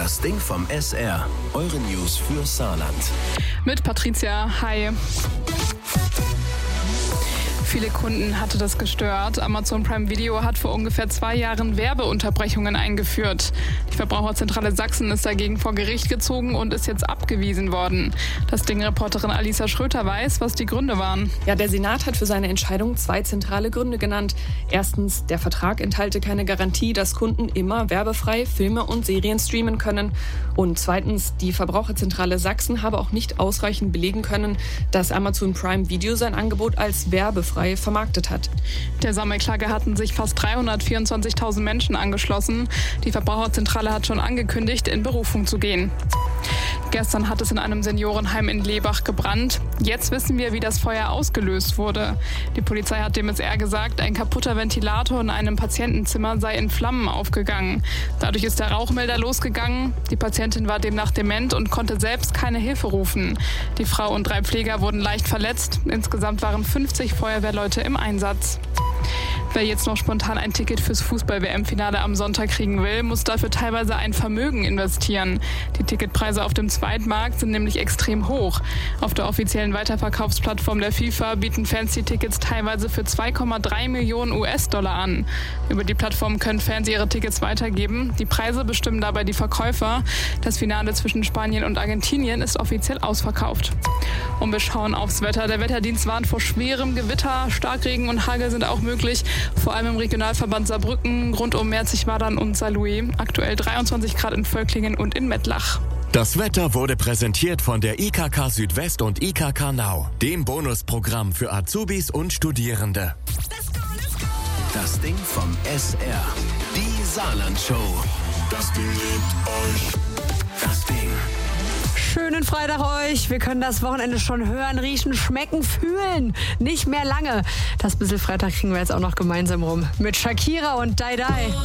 Das Ding vom SR. Eure News für Saarland. Mit Patricia. Hi. Viele Kunden hatte das gestört. Amazon Prime Video hat vor ungefähr 2 Jahren Werbeunterbrechungen eingeführt. Die Verbraucherzentrale Sachsen ist dagegen vor Gericht gezogen und ist jetzt abgewiesen worden. Das Ding-Reporterin Alisa Schröter weiß, was die Gründe waren. Ja, der Senat hat für seine Entscheidung 2 zentrale Gründe genannt. Erstens, der Vertrag enthalte keine Garantie, dass Kunden immer werbefrei Filme und Serien streamen können. Und zweitens, die Verbraucherzentrale Sachsen habe auch nicht ausreichend belegen können, dass Amazon Prime Video sein Angebot als werbefrei vermarktet hat. Der Sammelklage hatten sich fast 324.000 Menschen angeschlossen. Die Verbraucherzentrale hat schon angekündigt, in Berufung zu gehen. Gestern hat es in einem Seniorenheim in Lebach gebrannt. Jetzt wissen wir, wie das Feuer ausgelöst wurde. Die Polizei hat dem SR gesagt, ein kaputter Ventilator in einem Patientenzimmer sei in Flammen aufgegangen. Dadurch ist der Rauchmelder losgegangen. Die Patientin war demnach dement und konnte selbst keine Hilfe rufen. Die Frau und 3 Pfleger wurden leicht verletzt. Insgesamt waren 50 Feuerwehrleute im Einsatz. Wer jetzt noch spontan ein Ticket fürs Fußball-WM-Finale am Sonntag kriegen will, muss dafür teilweise ein Vermögen investieren. Die Ticketpreise auf dem Zweitmarkt sind nämlich extrem hoch. Auf der offiziellen Weiterverkaufsplattform der FIFA bieten Fans die Tickets teilweise für 2,3 Millionen US-Dollar an. Über die Plattform können Fans ihre Tickets weitergeben. Die Preise bestimmen dabei die Verkäufer. Das Finale zwischen Spanien und Argentinien ist offiziell ausverkauft. Und wir schauen aufs Wetter. Der Wetterdienst warnt vor schwerem Gewitter. Starkregen und Hagel sind auch möglich. Vor allem im Regionalverband Saarbrücken, rund um Merzig-Wadern und Saarlouis. Aktuell 23 Grad in Völklingen und in Mettlach. Das Wetter wurde präsentiert von der IKK Südwest und IKK Nau, dem Bonusprogramm für Azubis und Studierende. Das Ding vom SR. Die Saarland-Show. Das Ding liebt euch. Das Ding. Schönen Freitag euch. Wir können das Wochenende schon hören, riechen, schmecken, fühlen. Nicht mehr lange. Das bisschen Freitag kriegen wir jetzt auch noch gemeinsam rum. Mit Shakira und Dai Dai.